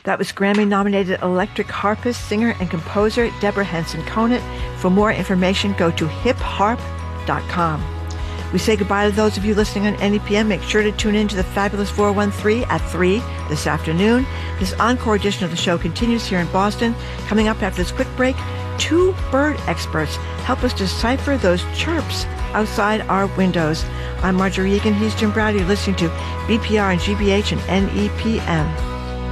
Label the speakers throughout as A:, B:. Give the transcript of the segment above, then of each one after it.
A: That was Grammy-nominated electric harpist, singer, and composer Deborah Henson Conant. For more information, go to hipharp.com. We say goodbye to those of you listening on NEPM. Make sure to tune in to the Fabulous 413 at 3 this afternoon. This encore edition of the show continues here in Boston. Coming up after this quick break, 2 bird experts help us decipher those chirps outside our windows. I'm Marjorie Egan. He's Jim Browder. You're listening to BPR and GBH and NEPM.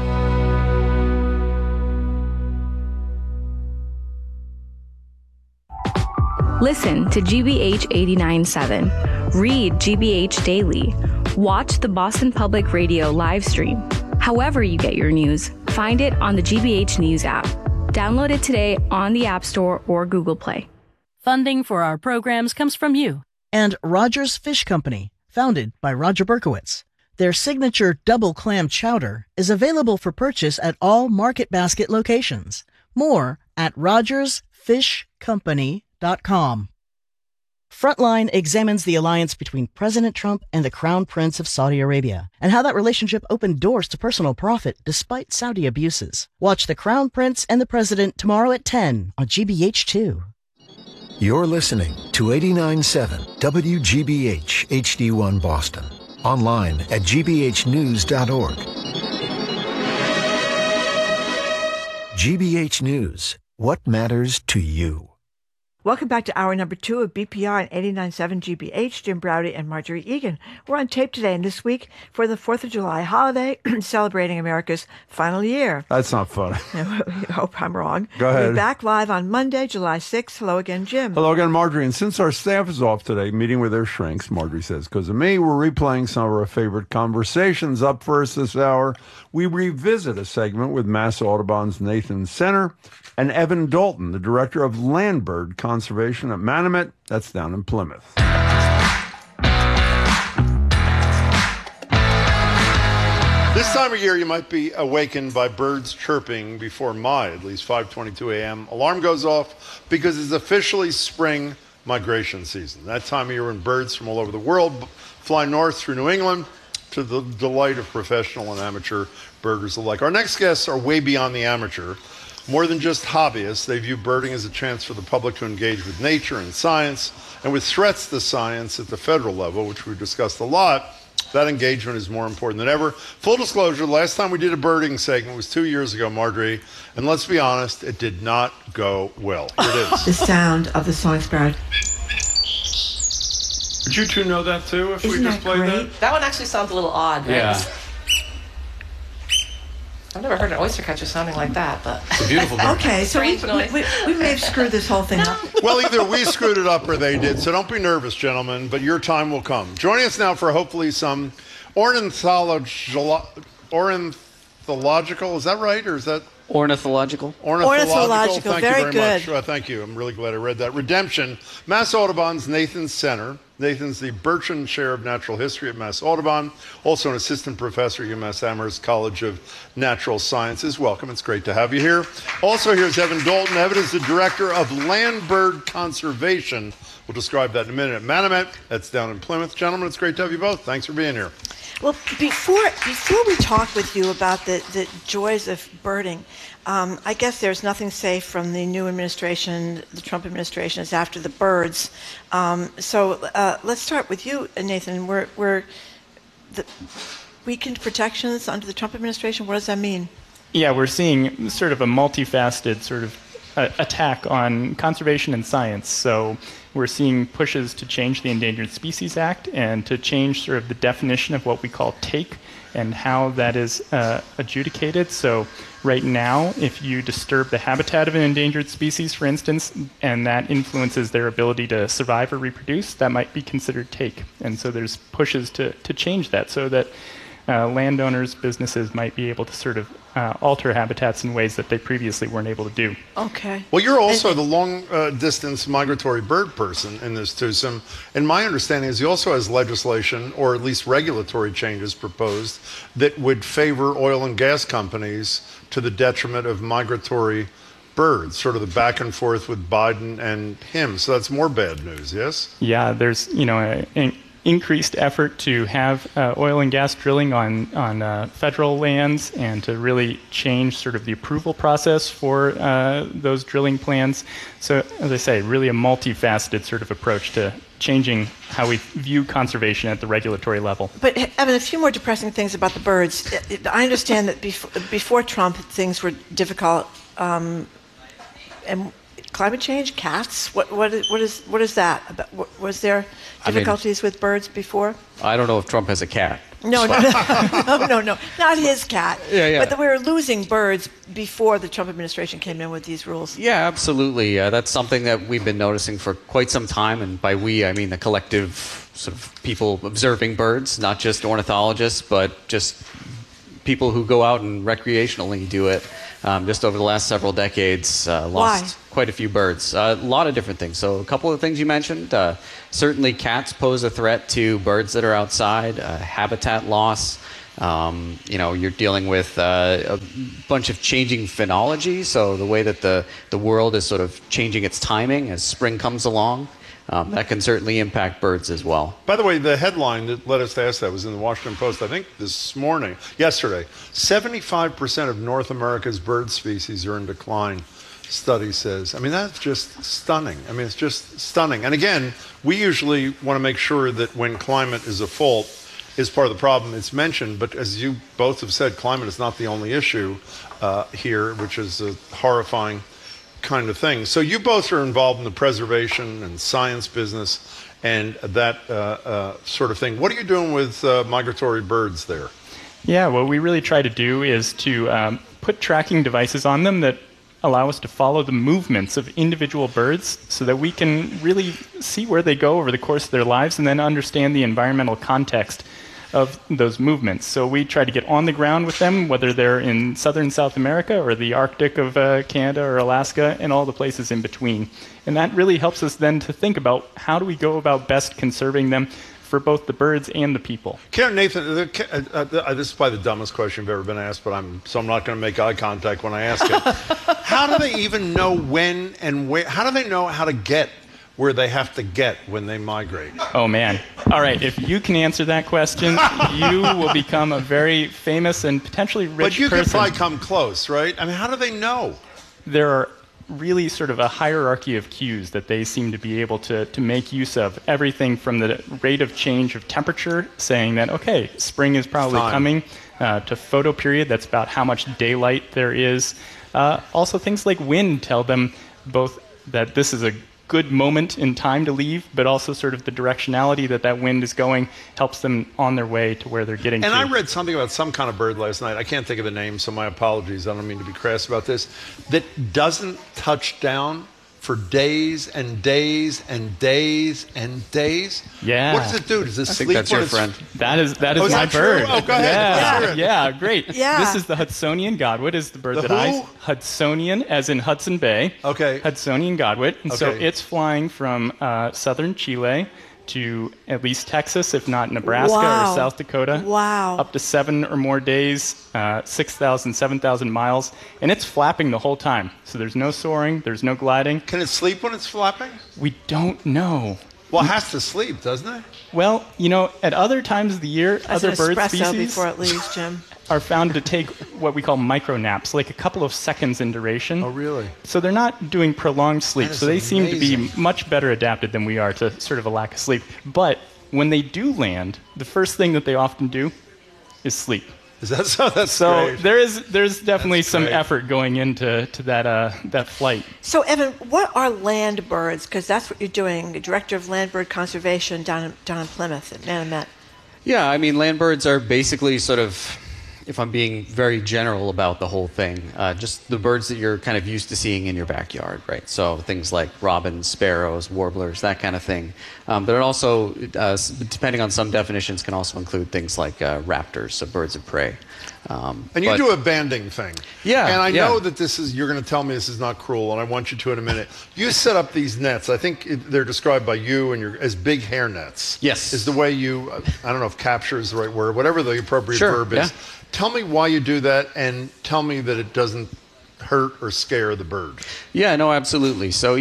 B: Listen to GBH 89.7. Read GBH Daily. Watch the Boston Public Radio live stream. However you get your news, find it on the GBH News app. Download it today on the App Store or Google Play.
C: Funding for our programs comes from you.
D: And Rogers Fish Company, founded by Roger Berkowitz. Their signature double clam chowder is available for purchase at all Market Basket locations. More at rogersfishcompany.com. Frontline examines the alliance between President Trump and the Crown Prince of Saudi Arabia and how that relationship opened doors to personal profit despite Saudi abuses. Watch The Crown Prince and the President tomorrow at 10 on GBH2.
E: You're listening to 89.7 WGBH HD1 Boston. Online at gbhnews.org. GBH News. What matters to you?
A: Welcome back to hour number 2 of BPR and 89.7 GBH. Jim Browder and Marjorie Egan. We're on tape today and this week for the 4th of July holiday, celebrating America's final year.
F: That's not funny.
A: I hope I'm wrong.
F: Go ahead.
A: We're back live on Monday, July 6th. Hello again, Jim.
F: Hello again, Marjorie. And since our staff is off today, meeting with their shrinks, Marjorie says, because of me, we're replaying some of our favorite conversations. Up first this hour, we revisit a segment with Mass Audubon's Nathan Center and Evan Dalton, the director of Landbird Conservation at Manomet. That's down in Plymouth.
G: This time of year, you might be awakened by birds chirping before at least 5:22 a.m. alarm goes off because it's officially spring migration season. That time of year when birds from all over the world fly north through New England to the delight of professional and amateur birders alike. Our next guests are way beyond the amateur. More than just hobbyists, they view birding as a chance for the public to engage with nature and science, and with threats to science at the federal level, which we discussed a lot, that engagement is more important than ever. Full disclosure, the last time we did a birding segment was 2 years ago, Marjorie, and let's be honest, it did not go well. Here it is.
A: The sound of the song sparrow.
G: Did you two know that too, if
A: Isn't
G: we just
A: that
G: played
A: great?
G: that?
H: That one actually sounds a little odd, right?
G: Yeah.
H: I've never heard an oyster catcher sounding like that, but...
G: It's a beautiful bird.
A: Okay, so we
H: Strange noise.
A: may have screwed this whole thing up.
G: Well, either we screwed it up or they did, so don't be nervous, gentlemen, but your time will come. Joining us now for hopefully some ornithological, is that right, or is that...
I: Ornithological.
A: Ornithological,
G: Thank
A: very
G: you very
A: good.
G: much. Thank you. I'm really glad I read that. Redemption. Mass Audubon's Nathan Center. Nathan's the Burcham Chair of Natural History at Mass Audubon, also an assistant professor at UMass Amherst College of Natural Sciences. Welcome. It's great to have you here. Also here is Evan Dalton. Evan is the director of Landbird Conservation. We'll describe that in a minute. At Manomet, that's down in Plymouth. Gentlemen, it's great to have you both. Thanks for being here.
A: Well, before we talk with you about the joys of birding, I guess there's nothing safe from the new administration, the Trump administration, is after the birds. So let's start with you, Nathan. We're the weakened protections under the Trump administration. What does that mean?
J: Yeah, we're seeing sort of a multifaceted sort of attack on conservation and science. So we're seeing pushes to change the Endangered Species Act and to change sort of the definition of what we call take and how that is adjudicated. So right now, if you disturb the habitat of an endangered species, for instance, and that influences their ability to survive or reproduce, that might be considered take. And so there's pushes to change that so that landowners, businesses might be able to sort of alter habitats in ways that they previously weren't able to do.
A: Okay.
G: Well, you're also the long-distance migratory bird person in this, too. And my understanding is he also has legislation, or at least regulatory changes proposed, that would favor oil and gas companies to the detriment of migratory birds, sort of the back and forth with Biden and him. So that's more bad news, yes?
J: Yeah, there's, increased effort to have oil and gas drilling on federal lands and to really change sort of the approval process for those drilling plans. So, as I say, really a multifaceted sort of approach to changing how we view conservation at the regulatory level.
A: But, Evan, a few more depressing things about the birds. I understand that before Trump, things were difficult. And climate change, cats, what is that? Was there difficulties with birds before?
I: I don't know if Trump has a cat.
A: No, not his cat.
I: Yeah.
A: But we were losing birds before the Trump administration came in with these rules.
I: Yeah, absolutely. That's something that we've been noticing for quite some time, and by we, I mean the collective sort of people observing birds, not just ornithologists, but just people who go out and recreationally do it. Just over the last several decades, lost quite a few birds. A lot of different things. So a couple of things you mentioned. Certainly cats pose a threat to birds that are outside. Habitat loss. You're dealing with a bunch of changing phenology. So the way that the world is sort of changing its timing as spring comes along. That can certainly impact birds as well.
G: By the way, the headline that led us to ask that was in the Washington Post, I think yesterday. 75% of North America's bird species are in decline, study says. I mean, that's just stunning. It's just stunning. And again, we usually want to make sure that when climate is a fault, is part of the problem. It's mentioned, but as you both have said, climate is not the only issue here, which is a horrifying kind of thing. So you both are involved in the preservation and science business and that sort of thing. What are you doing with migratory birds there?
J: Yeah, what we really try to do is to put tracking devices on them that allow us to follow the movements of individual birds so that we can really see where they go over the course of their lives and then understand the environmental context of those movements. So we try to get on the ground with them, whether they're in southern South America or the Arctic of Canada or Alaska and all the places in between. And that really helps us then to think about how do we go about best conserving them for both the birds and the people.
G: Nathan, this is probably the dumbest question I've ever been asked, but I'm not going to make eye contact when I ask it. How do they even know when and where? How do they know how to get where they have to get when they migrate?
J: Oh, man. All right, if you can answer that question, you will become a very famous and potentially rich person.
G: But you can probably come close, right? How do they know?
J: There are really sort of a hierarchy of cues that they seem to be able to make use of. Everything from the rate of change of temperature, saying that, okay, spring is probably coming, to photo period, that's about how much daylight there is. Also, things like wind tell them both that this is a good moment in time to leave, but also sort of the directionality that wind is going helps them on their way to where they're getting to.
G: And I read something about some kind of bird last night. I can't think of the name, so my apologies. I don't mean to be crass about this. That doesn't touch down for days and days and days and days.
J: Yeah.
G: What does it do? Does it sleep?
I: I think that's your friend.
J: That is my bird.
G: Oh, go ahead.
J: Yeah, great.
A: Yeah.
J: This is the Hudsonian godwit. Is the bird
G: The
J: that
G: who?
J: Hudsonian, as in Hudson Bay.
G: Okay.
J: Hudsonian godwit. And so
G: Okay.
J: it's flying from southern Chile to at least Texas, if not Nebraska
A: Wow.
J: or South Dakota.
A: Wow.
J: Up to 7 or more days, 6,000, 7,000 miles. And it's flapping the whole time. So there's no soaring, there's no gliding.
G: Can it sleep when it's flapping?
J: We don't know.
G: Well, it has to sleep, doesn't it?
J: Well, at other times of the year,
A: That's
J: other
A: an
J: bird
A: espresso
J: species
A: before it leaves, Jim.
J: are found to take what we call micro naps, like a couple of seconds in duration.
G: Oh, really?
J: So they're not doing prolonged sleep.
G: That is
J: So they seem to be
G: amazing.
J: much better adapted than we are to sort of a lack of sleep. But when they do land, the first thing that they often do is sleep.
G: Is that so? That's
J: So
G: great.
J: there's definitely
G: That's
J: some
G: great.
J: effort going into that flight.
A: So, Evan, what are land birds? Because that's what you're doing, Director of Land Bird Conservation down in Plymouth at Manomet.
I: Yeah, land birds are basically sort of, if I'm being very general about the whole thing, just the birds that you're kind of used to seeing in your backyard, right? So things like robins, sparrows, warblers, that kind of thing. But it also, depending on some definitions, can also include things like raptors, so birds of prey.
G: And you do a banding thing.
I: Yeah,
G: And I
I: yeah.
G: know that you're going to tell me this is not cruel, and I want you to in a minute. You set up these nets. I think they're described by you as big hair nets.
I: Yes.
G: Is the way you, I don't know if capture is the right word, whatever the appropriate
I: Sure,
G: verb is.
I: yeah.
G: Tell me why you do that, and tell me that it doesn't hurt or scare the bird.
I: Yeah, no, absolutely. So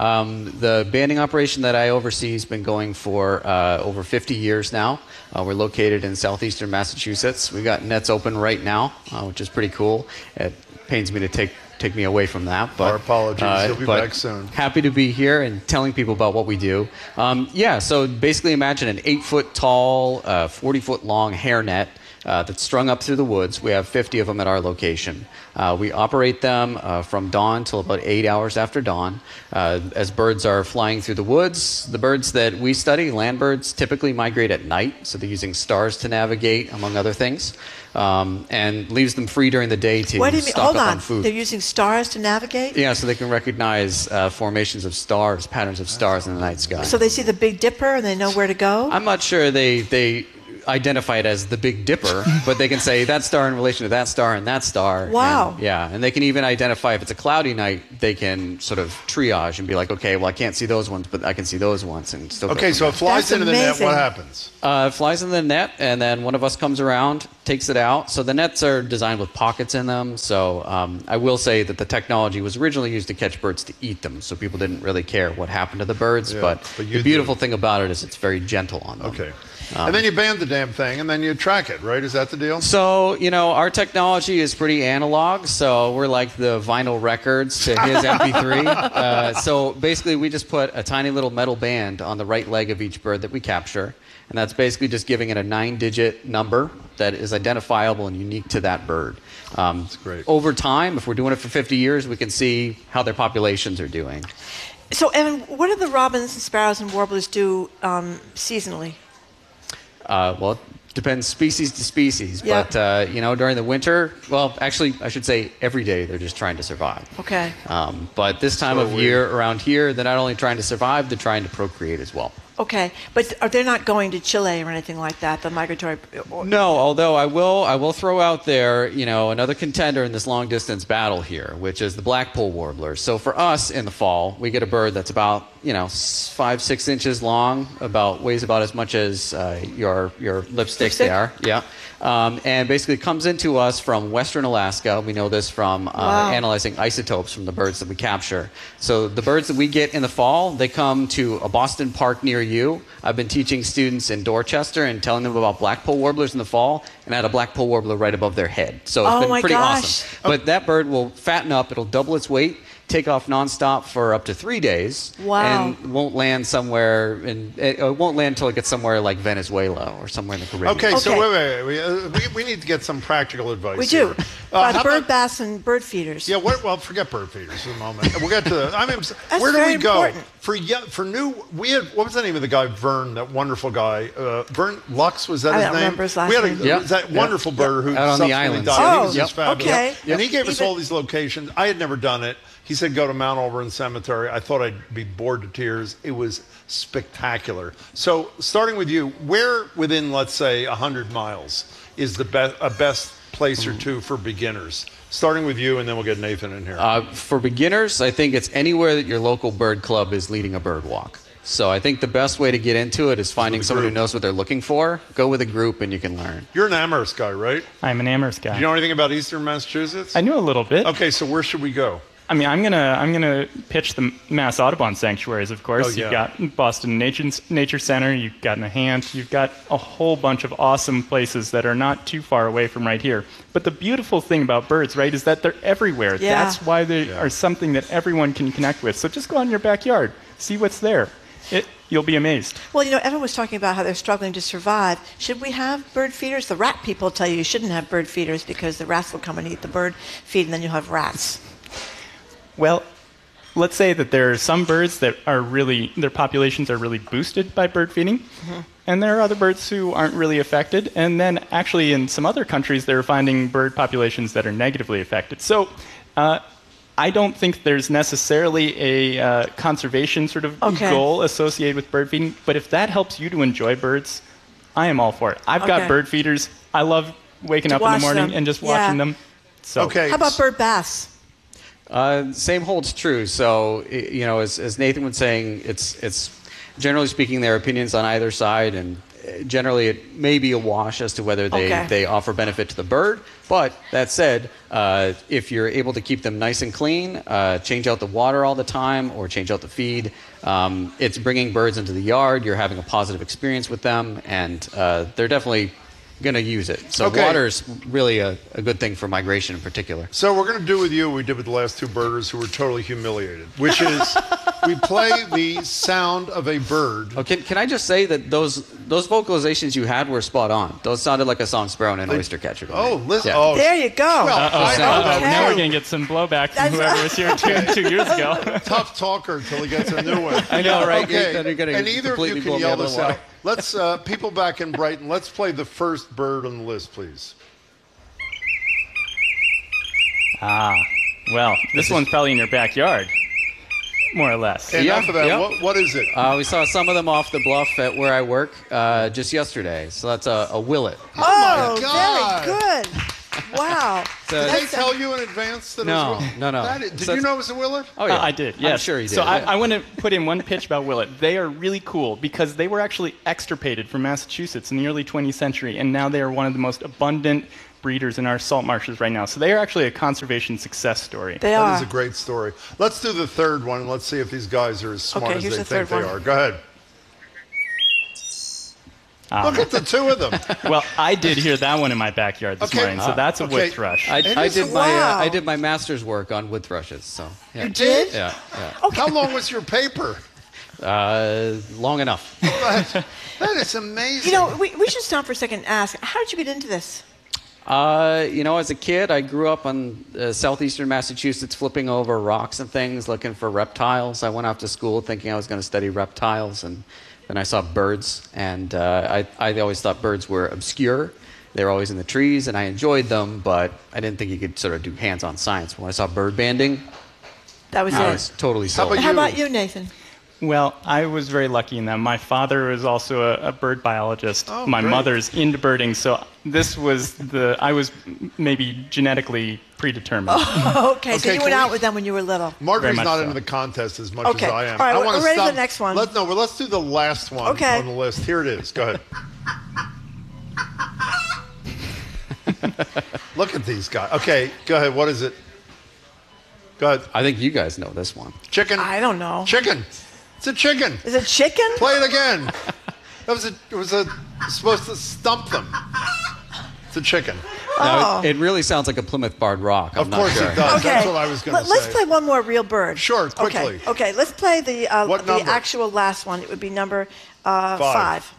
I: the banding operation that I oversee has been going for over 50 years now. We're located in southeastern Massachusetts. We've got nets open right now, which is pretty cool. It pains me to take me away from that. But,
G: our apologies. You'll be back soon.
I: Happy to be here and telling people about what we do. So basically imagine an 8-foot tall, 40-foot long hairnet that's strung up through the woods. We have 50 of them at our location. We operate them from dawn till about 8 hours after dawn. As birds are flying through the woods, the birds that we study, land birds, typically migrate at night, so they're using stars to navigate, among other things, and leaves them free during the day to stock up on food.
A: They're using stars to navigate?
I: Yeah, so they can recognize formations of stars, patterns of stars in the night sky.
A: So they see the Big Dipper and they know where to go?
I: I'm not sure they identify it as the Big Dipper, but they can say that star in relation to that star and that star.
A: Wow.
I: And they can even identify if it's a cloudy night, they can sort of triage and be like, okay, well, I can't see those ones, but I can see those ones. And still
G: okay, so it flies into the net. What happens?
I: It flies into the net, and then one of us comes around, takes it out. So the nets are designed with pockets in them. So I will say that the technology was originally used to catch birds to eat them, so people didn't really care what happened to the birds. But the beautiful thing about it is it's very gentle on them.
G: Okay. And then you band the damn thing, and then you track it, right? Is that the deal?
I: So, our technology is pretty analog. So we're like the vinyl records to his MP3. So basically, we just put a tiny little metal band on the right leg of each bird that we capture. And that's basically just giving it a 9-digit number that is identifiable and unique to that bird.
G: That's great.
I: Over time, if we're doing it for 50 years, we can see how their populations are doing.
A: So, Evan, what do the robins and sparrows and warblers do seasonally?
I: Well, it depends species to species. Yeah. But, during the winter, well, actually, I should say every day they're just trying to survive.
A: Okay.
I: But this time of year around here, they're not only trying to survive, they're trying to procreate as well.
A: Okay, but they're not going to Chile or anything like that, the migratory...
I: No, although I will throw out there, another contender in this long-distance battle here, which is the blackpoll warbler. So for us in the fall, we get a bird that's about, 5-6 inches long, weighs about as much as your lipstick there. Yeah. And basically comes into us from western Alaska. We know this from analyzing isotopes from the birds that we capture. So the birds that we get in the fall, they come to a Boston park near you. I've been teaching students in Dorchester and telling them about blackpoll warblers in the fall, and I had a blackpoll warbler right above their head. So it's been pretty awesome. But that bird will fatten up. It'll double its weight, take off nonstop for up to 3 days, and won't land somewhere. It won't land until it gets somewhere like Venezuela or somewhere in the Caribbean.
G: Okay, so wait. We need to get some practical advice.
A: We do.
G: Here.
A: About bird baths and bird feeders.
G: Yeah. Well, forget bird feeders for a moment. We'll get to the. Where do we go for new? We had what was the name of the guy? Vern, that wonderful guy. Vern Lux, was that his name?
A: I don't remember his last name.
G: Was that wonderful bird who
I: out on the islands.
G: Died. He was just fabulous.
A: Okay.
G: And he gave us all these locations. I had never done it. He said, go to Mount Auburn Cemetery. I thought I'd be bored to tears. It was spectacular. So starting with you, where within, let's say, 100 miles is the best place or two for beginners? Starting with you, and then we'll get Nathan in here.
I: For beginners, I think it's anywhere that your local bird club is leading a bird walk. So I think the best way to get into it is finding someone who knows what they're looking for. Go with a group and you can learn.
G: You're an Amherst guy, right?
J: I'm an Amherst guy.
G: Do you know anything about Eastern Massachusetts?
J: I knew a little bit.
G: Okay, so where should we go?
J: I mean, I'm gonna pitch the Mass Audubon sanctuaries, of course.
G: Oh, yeah.
J: You've got Boston Nature Center, you've got Nahant, you've got a whole bunch of awesome places that are not too far away from right here. But the beautiful thing about birds, right, is that they're everywhere.
A: Yeah.
J: That's why they are something that everyone can connect with. So just go out in your backyard, see what's there. You'll be amazed.
A: Well, Evan was talking about how they're struggling to survive. Should we have bird feeders? The rat people tell you shouldn't have bird feeders because the rats will come and eat the bird feed, and then you'll have rats.
J: Well, let's say that there are some birds that their populations are really boosted by bird feeding, and there are other birds who aren't really affected. And then actually in some other countries, they're finding bird populations that are negatively affected. So I don't think there's necessarily a conservation sort of goal associated with bird feeding, but if that helps you to enjoy birds, I am all for it. I've got bird feeders. I love waking up in the morning and just watching them. So.
A: How about bird baths?
I: Same holds true. So, as Nathan was saying, it's generally speaking, there are opinions on either side, and generally it may be a wash as to whether they offer benefit to the bird. But that said, if you're able to keep them nice and clean, change out the water all the time or change out the feed, it's bringing birds into the yard. You're having a positive experience with them, and they're definitely going to use it. So water is really a good thing for migration in particular.
G: So we're going to do with you what we did with the last two birders who were totally humiliated, which is we play the sound of a bird.
I: Oh, can I just say that those vocalizations you had were spot on. Those sounded like a song sparrow and an oyster catcher.
G: Listen.
I: Yeah.
G: Oh,
A: there you go.
G: Well,
J: Now we're going to get some blowback from whoever was here 2 years ago.
G: Tough talker until he gets a new one.
I: I know, right?
G: Okay.
I: You're
G: And either of you can yell this out. Let's, people back in Brighton, let's play the first bird on the list, please.
J: Well, this one's probably in your backyard, more or less.
G: Enough of that.
I: Yeah.
G: What is it?
I: We saw some of them off the bluff at where I work just yesterday. So that's a willet.
G: Oh, my God.
A: Very good. Wow.
G: Did they tell you in advance that it was a willet?
I: No.
G: Did you know it was a willet?
I: Oh, yeah.
J: I did, yes.
I: I'm sure you did.
J: So I want to put in one pitch about willet. They are really cool because they were actually extirpated from Massachusetts in the early 20th century, and now they are one of the most abundant breeders in our salt marshes right now. So they are actually a conservation success story.
G: That is a great story. Let's do the third one, and let's see if these guys are as smart as they think they are. Go ahead. Look at the two of them.
J: Well, I did hear that one in my backyard this morning, so that's a wood thrush.
I: I did my master's work on wood thrushes. So yeah.
G: You did?
I: Yeah.
G: Okay. How long was your paper?
I: Long enough.
G: That is amazing.
A: You know, we should stop for a second and ask, how did you get into this?
I: As a kid, I grew up on southeastern Massachusetts, flipping over rocks and things, looking for reptiles. I went off to school thinking I was going to study reptiles, and then I saw birds, and I always thought birds were obscure. They were always in the trees, and I enjoyed them, but I didn't think you could sort of do hands-on science. When I saw bird banding,
A: I was
I: totally sold.
A: How about you, Nathan?
J: Well, I was very lucky in that. My father was also a bird biologist.
G: Oh,
J: my
G: great.
J: mother's into birding, so this was I was maybe genetically predetermined.
A: Oh, okay. So you went out with them when you were little.
G: Marjorie's not into the contest as much as I am.
A: All right,
G: I
A: we're ready for the next one.
G: Let's do the last one on the list. Here it is. Go ahead. Look at these guys. Okay, go ahead. What is it? Go ahead.
I: I think you guys know this one.
G: Chicken.
A: I don't know.
G: Chicken. It's a chicken.
A: Is it chicken?
G: Play it again. It was supposed to stump them. It's a chicken.
I: Now, it really sounds like a Plymouth Barred Rock.
G: Of course it does.
A: Okay.
G: That's what I was going to say.
A: Let's play one more real bird.
G: Sure, quickly.
A: Okay. Let's play the
G: number?
A: actual last one. It would be number 5.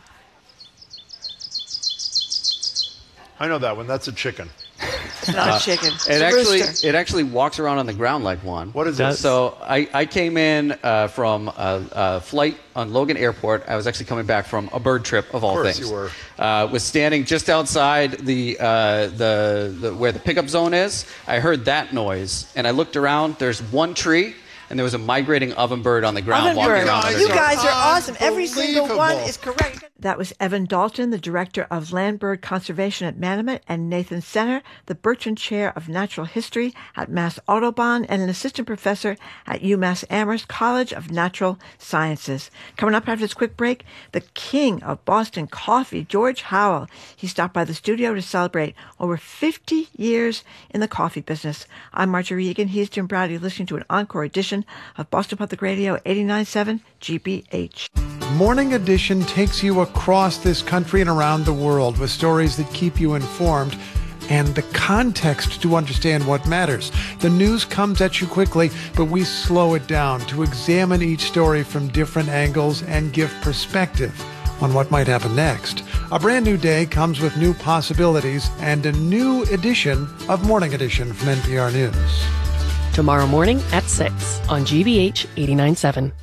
G: I know that one. That's a chicken.
A: It's not a chicken.
I: It actually walks around on the ground like one.
G: What is it?
I: So I came in from a flight on Logan Airport. I was actually coming back from a bird trip of all things.
G: Of course you
I: were. Was standing just outside the where the pickup zone is. I heard that noise, and I looked around. There's one tree, and there was a migrating ovenbird on the ground walking around.
A: You guys are awesome. Every single one is correct. That was Evan Dalton, the Director of Land Bird Conservation at Manomet, and Nathan Senner, the Bertrand Chair of Natural History at Mass Audubon and an Assistant Professor at UMass Amherst College of Natural Sciences. Coming up after this quick break, the king of Boston coffee, George Howell. He stopped by the studio to celebrate over 50 years in the coffee business. I'm Marjorie Egan. He's Jim Browdy, listening to an encore edition of Boston Public Radio 89.7 GBH.
K: Morning Edition takes you across this country and around the world with stories that keep you informed and the context to understand what matters. The news comes at you quickly, but we slow it down to examine each story from different angles and give perspective on what might happen next. A brand new day comes with new possibilities and a new edition of Morning Edition from NPR News.
L: Tomorrow morning at 6 on GBH 89.7.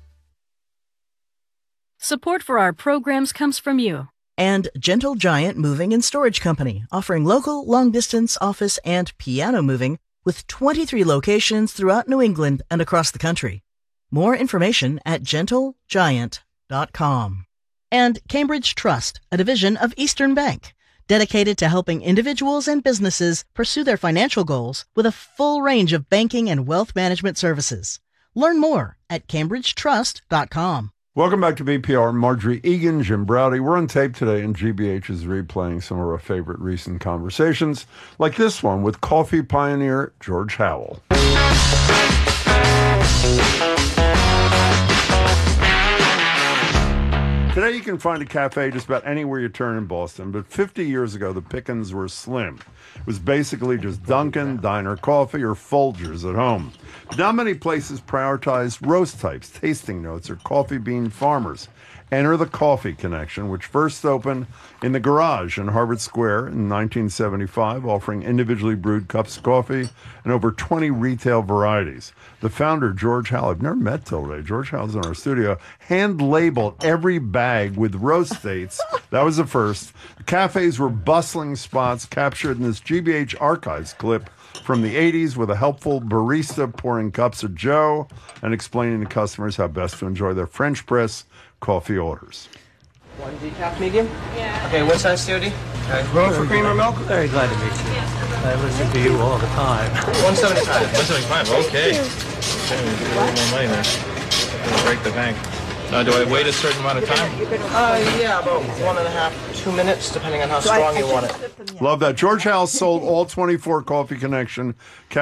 C: Support for our programs comes from you.
D: And Gentle Giant Moving and Storage Company, offering local, long-distance, office, and piano moving with 23 locations throughout New England and across the country. More information at gentlegiant.com. And Cambridge Trust, a division of Eastern Bank, dedicated to helping individuals and businesses pursue their financial goals with a full range of banking and wealth management services. Learn more at cambridgetrust.com.
F: Welcome back to BPR. Marjorie Egan, Jim Browdy. We're on tape today, and GBH is replaying some of our favorite recent conversations, like this one with coffee pioneer George Howell. Today you can find a cafe just about anywhere you turn in Boston, but 50 years ago the pickings were slim. It was basically just Dunkin', Diner Coffee, or Folgers at home. Not many places prioritized roast types, tasting notes, or coffee bean farmers. Enter the Coffee Connection, which first opened in the garage in Harvard Square in 1975, offering individually brewed cups of coffee and over 20 retail varieties. The founder, George Howell, I've never met till today. George Howell's in our studio, hand-labeled every bag with roast dates. That was the first. The cafes were bustling spots captured in this GBH Archives clip from the 80s with a helpful barista pouring cups of joe and explaining to customers how best to enjoy their French press coffee orders.
M: One decaf medium? Yeah. Okay, what size COD? Okay. Room for cream or milk?
N: Very glad to meet you. I listen to you all the time.
M: 175.
O: 175, okay. Okay, we get a little more money there. Break the bank. Do I wait a certain amount of time?
M: Yeah, about 1.5, 2 minutes, depending on how strong you want it.
F: Love that. George Howell sold all 24 Coffee Connection